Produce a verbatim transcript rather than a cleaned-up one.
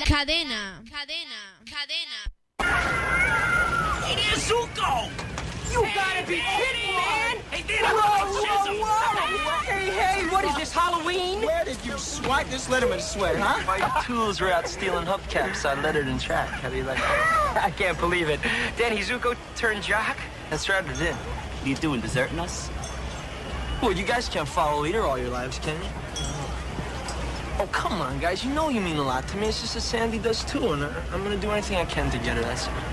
Cadena. Cadena. Cadena. Hey, there's Zuko! You gotta be kidding, man! Hey, there, Whoa, whoa, whoa! Hey, hey, what is this, Halloween? Where did you swipe this Letterman sweat, huh? My tools were out stealing hubcaps on lettered and track. How do you like that? I can't believe it. Danny Zuko turned jock? That's right, it did. What are you doing, deserting us? Well, you guys can't follow a leader all your lives, can you? Oh, come on, guys. You know you mean a lot to me. It's just that Sandy does, too, and I, I'm gonna do anything I can to get her, that's all.